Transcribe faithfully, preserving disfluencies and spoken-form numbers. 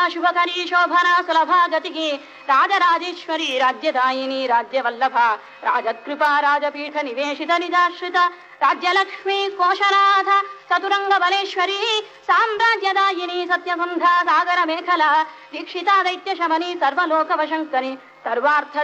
शुभकरी शोभना सुलभा गतिः राजराजेश्वरी राज्यदायिनी राज्यवल्लभा राजत्कृपा राजपीठ निवेशित निजाश्रित राज्यलक्ष्मी कोशनाथ चतुरंग बलेश्वरी साम्राज्यदायिनी सत्यसंधा सागर मेखला दीक्षिता दैत्य शमनी सर्वलोकवशंकरी सर्वार्थ